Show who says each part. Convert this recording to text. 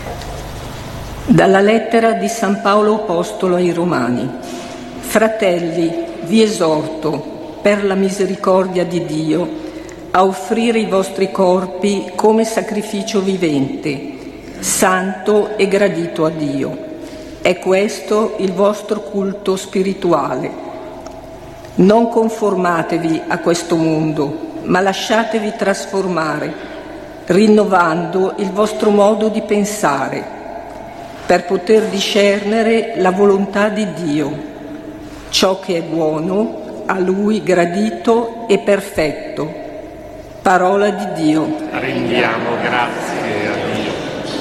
Speaker 1: Dalla lettera di San Paolo Apostolo ai Romani. Fratelli, vi esorto, per la misericordia di Dio, a offrire i vostri corpi come sacrificio vivente, santo e gradito a Dio. È questo il vostro culto spirituale. Non conformatevi a questo mondo, ma lasciatevi trasformare, rinnovando il vostro modo di pensare, per poter discernere la volontà di Dio, ciò che è buono, a Lui gradito e perfetto. Parola di Dio.
Speaker 2: Rendiamo grazie a